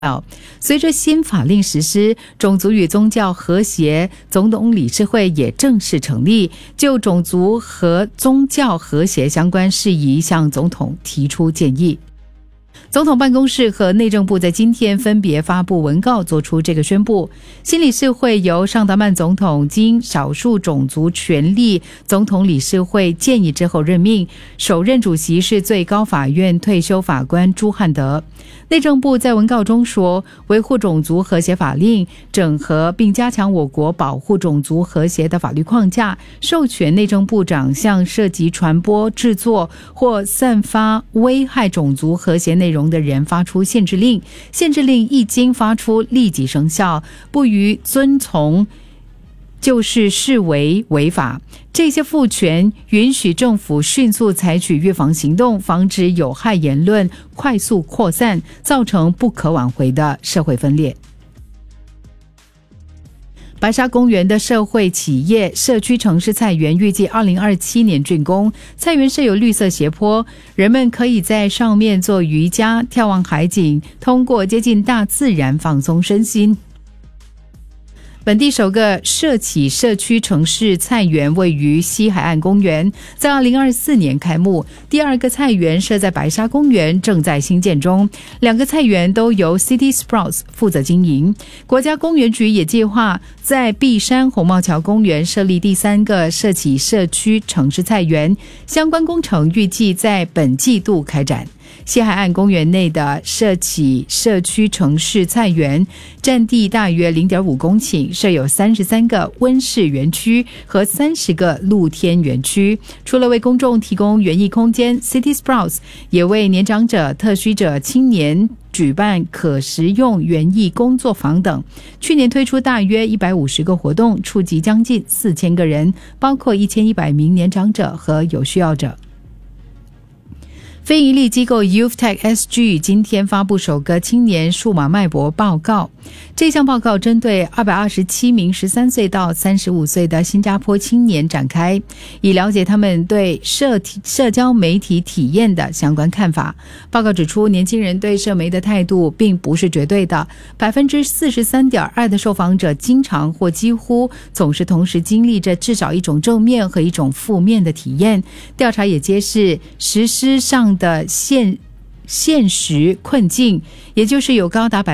随着新法令实施，种族与宗教和谐总统理事会也正式成立，就种族和宗教和谐相关事宜向总统提出建议。总统办公室和内政部在今天分别发布文告，做出这个宣布。新理事会由尚德曼总统经少数种族权利总统理事会建议之后任命，首任主席是最高法院退休法官朱汉德。内政部在文告中说，维护种族和谐法令，整合并加强我国保护种族和谐的法律框架，授权内政部长向涉及传播、制作或散发危害种族和谐内容的人发出限制令，限制令一经发出立即生效，不予遵从就是视为违法。这些赋权允许政府迅速采取预防行动，防止有害言论快速扩散，造成不可挽回的社会分裂。白沙公园的社会企业社区城市菜园预计2027年竣工，菜园设有绿色斜坡，人们可以在上面做瑜伽、眺望海景，通过接近大自然放松身心。本地首个社企社区城市菜园位于西海岸公园，在2024年开幕。第二个菜园设在白沙公园，正在兴建中。两个菜园都由 City Sprouts 负责经营。国家公园局也计划在碧山红帽桥公园设立第三个社企社区城市菜园，相关工程预计在本季度开展。西海岸公园内的社企社区城市菜园占地大约 0.5 公顷，设有33个温室园区和30个露天园区。除了为公众提供园艺空间， City Sprouts 也为年长者、特需者、青年举办可食用园艺工作坊等。去年推出大约150个活动，触及将近4000个人，包括1100名年长者和有需要者。非营利机构 YouthTech SG 今天发布首个青年数码脉搏报告。这项报告针对227名13岁到35岁的新加坡青年展开，以了解他们对社交媒体体验的相关看法。报告指出，年轻人对社媒的态度并不是绝对的， 43.2% 的受访者经常或几乎总是同时经历着至少一种正面和一种负面的体验。调查也揭示，实施上的现实困境，也就是有高达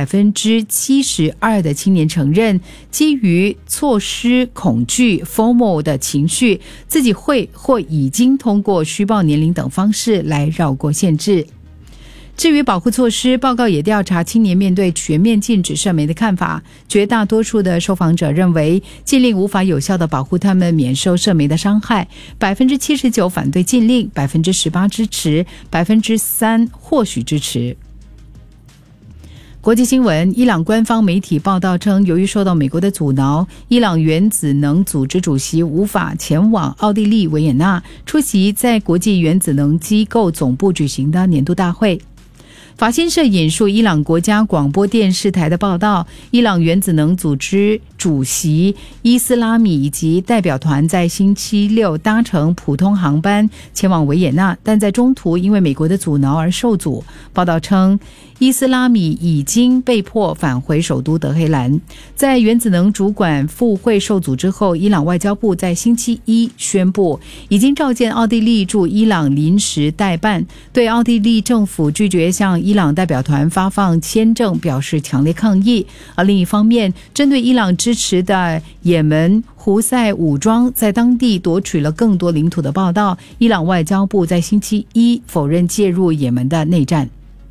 72% 的青年承认基于错失恐惧 FOMO 的情绪，自己会或已经通过虚报年龄等方式来绕过限制。至于保护措施，报告也调查青年面对全面禁止社媒的看法。绝大多数的受访者认为禁令无法有效地保护他们免受社媒的伤害， 79% 反对禁令， 18% 支持， 3% 或许支持。国际新闻，伊朗官方媒体报道称，由于受到美国的阻挠，伊朗原子能组织主席无法前往奥地利维也纳出席在国际原子能机构总部举行的年度大会。法新社引述伊朗国家广播电视台的报道，伊朗原子能组织主席伊斯拉米以及代表团在星期六搭乘普通航班前往维也纳，但在中途因为美国的阻挠而受阻。报道称，伊斯拉米已经被迫返回首都德黑兰。在原子能主管赴会受阻之后，伊朗外交部在星期一宣布，已经召见奥地利驻伊朗临时代办，对奥地利政府拒绝向伊朗代表团发放签证表示强烈抗议。而另一方面，针对伊朗支持的也门胡塞武装在当地夺取了更多领土的报道，伊朗外交部在星期一否认介入也门的内战。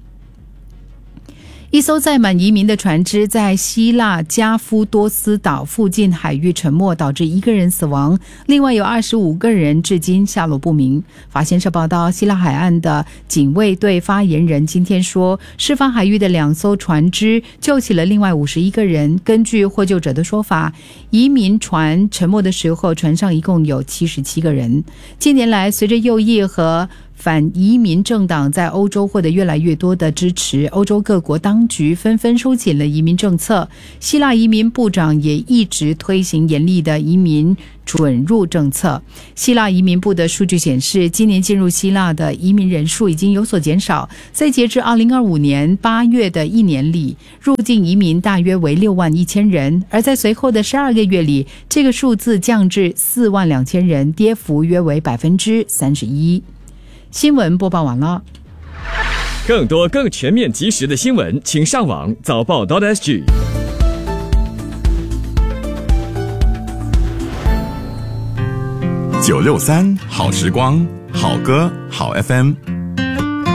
一艘载满移民的船只在希腊加夫多斯岛附近海域沉没，导致1个人死亡，另外有25个人至今下落不明。法新社报道，希腊海岸的警卫队发言人今天说，事发海域的2艘船只救起了另外51个人。根据获救者的说法，移民船沉没的时候，船上一共有77个人。近年来，随着右翼和反移民政党在欧洲获得越来越多的支持，欧洲各国当局纷纷收紧了移民政策。希腊移民部长也一直推行严厉的移民准入政策。希腊移民部的数据显示，今年进入希腊的移民人数已经有所减少。在截至2025年8月的一年里，入境移民大约为6万1000人，而在随后的12个月里，这个数字降至4万2000人，跌幅约为31%。新闻播报完了。 更多更全面及时的新闻，请上网早报.sg。 963好时光，好歌好 FM。